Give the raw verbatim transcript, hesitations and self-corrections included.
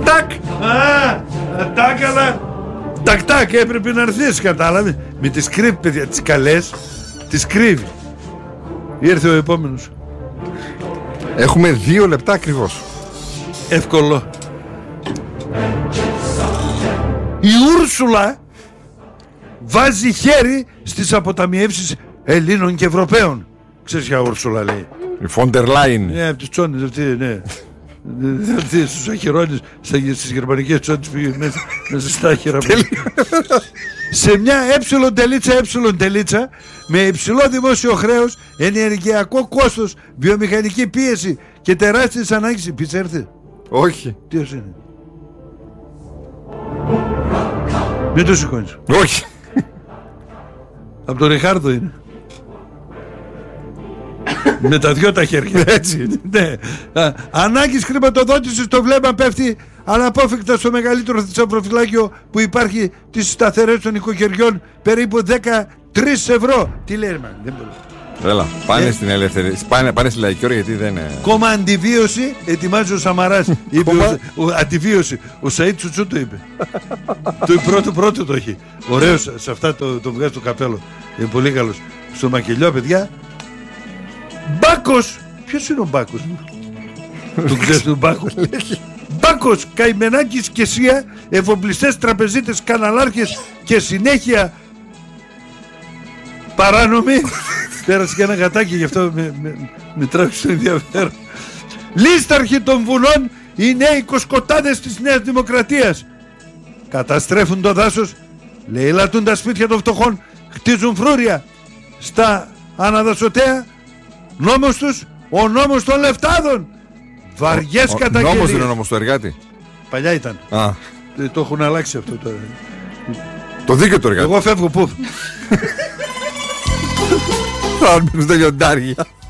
τακ. Α, τακ, αλλά τακ τακ έπρεπε να έρθεις, κατάλαβε. Με τις κρύβει, παιδιά, τις καλές τις κρύβει. Ήρθε ο επόμενος. Έχουμε δύο λεπτά ακριβώς. Εύκολο. Η Ούρσουλα βάζει χέρι στις αποταμιεύσεις Ελλήνων και Ευρωπαίων. Ξέρεις ποια Ούρσουλα λέει? Η Φόντερ Λάιν. Ναι, από τις τσόνες αυτή, ναι. Αυτή στους αχυρώνες, στις γερμανικές τσόνες πήγε μέσα, μέσα στα άχυρα. Σε μια έψιλον τελίτσα, έψιλον τελίτσα, με υψηλό δημόσιο χρέος, ενεργειακό κόστος, βιομηχανική πίεση και τεράστιες ανάγκες. Η πίτσα έρθε? Όχι. Τι ως είναι? Μην το σηκώνεις. Όχι. Από τον Ριχάρδο είναι. Με τα δυο τα χέρια. Έτσι. Ναι. Ανάγκης χρηματοδότησης, το βλέμμα πέφτει αναπόφευκτα στο μεγαλύτερο θησαυροφυλάκιο που υπάρχει, τις σταθερές των οικοκυριών, περίπου δεκατρείς ευρώ. Τι λέει, man, δεν μπορεί. Έλα, πάνε ε, στην ελεύθερη. Πάνε, πάνε στη λαϊκή ώρα γιατί δεν είναι. Κόμμα αντιβίωση ετοιμάζει ο Σαμαράς. Είπε ο, ο, αντιβίωση. Ο Σαΐτ Τσουτσού το είπε. Το πρώτο πρώτο το έχει. Ωραίος σε αυτά το, το βγάζει το καπέλο. Είναι πολύ καλός. Στο μακελιό, παιδιά. Μπάκος! Ποιος είναι ο Μπάκος? Του ξέρεις τον Μπάκο? Μπάκος, Καημενάκης και Σία, εφοπλιστές, τραπεζίτες, καναλάρχες και συνέχεια παράνομοι. Πέρασε και ένα γατάκι, γι' αυτό με, με, με τράβηξε το ενδιαφέρον. Λίσταρχοι των βουνών, οι νέοι κοσκοτάδες της Νέας Δημοκρατίας. Καταστρέφουν το δάσος, λαιλατούν τα σπίτια των φτωχών, χτίζουν φρούρια στα αναδασωτέα. Νόμος τους, ο νόμος των λεφτάδων. Βαριές καταγγελίες. Νόμος είναι ο νόμος του εργάτη. Παλιά ήταν. Α. Το, το έχουν αλλάξει αυτό τώρα. Το δίκαιο του εργάτη. Εγώ φεύγω, πού? Θα μείνουν στα λιοντάρια.